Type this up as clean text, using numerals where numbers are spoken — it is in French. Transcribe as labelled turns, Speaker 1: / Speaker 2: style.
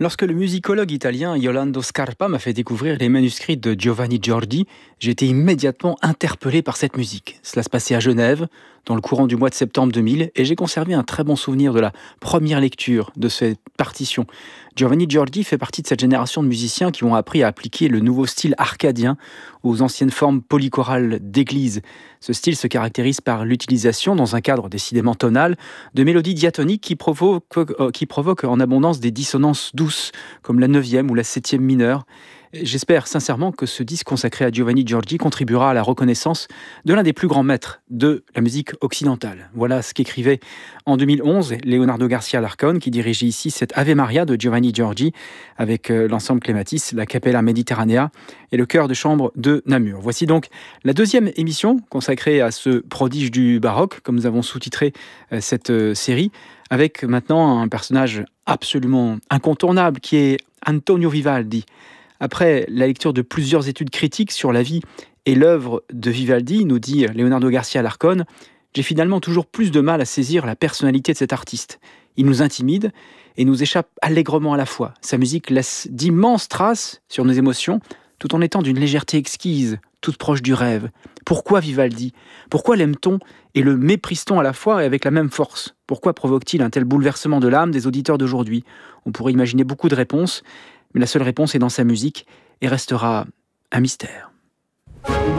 Speaker 1: Lorsque le musicologue italien Yolando Scarpa m'a fait découvrir les manuscrits de Giovanni Giorgi, j'ai été immédiatement interpellé par cette musique. Cela se passait à Genève, dans le courant du mois de septembre 2000, et j'ai conservé un très bon souvenir de la première lecture de cette partition. Giovanni Giorgi fait partie de cette génération de musiciens qui ont appris à appliquer le nouveau style arcadien aux anciennes formes polychorales d'église. Ce style se caractérise par l'utilisation, dans un cadre décidément tonal, de mélodies diatoniques qui provoquent en abondance des dissonances douces, comme la 9e ou la 7e mineure. J'espère sincèrement que ce disque consacré à Giovanni Giorgi contribuera à la reconnaissance de l'un des plus grands maîtres de la musique occidentale. Voilà ce qu'écrivait en 2011 Leonardo Garcia Larcón, qui dirigeait ici cette Ave Maria de Giovanni Giorgi avec l'ensemble Clematis, la Capella Mediterranea et le chœur de chambre de Namur. Voici donc la deuxième émission consacrée à ce prodige du baroque, comme nous avons sous-titré cette série, avec maintenant un personnage absolument incontournable qui est Antonio Vivaldi. Après la lecture de plusieurs études critiques sur la vie et l'œuvre de Vivaldi, nous dit Leonardo Garcia Larcón, j'ai finalement toujours plus de mal à saisir la personnalité de cet artiste. Il nous intimide et nous échappe allègrement à la fois. Sa musique laisse d'immenses traces sur nos émotions, tout en étant d'une légèreté exquise, toute proche du rêve. Pourquoi Vivaldi ? Pourquoi l'aime-t-on et le méprise-t-on à la fois et avec la même force ? Pourquoi provoque-t-il un tel bouleversement de l'âme des auditeurs d'aujourd'hui ? On pourrait imaginer beaucoup de réponses, mais la seule réponse est dans sa musique et restera un mystère.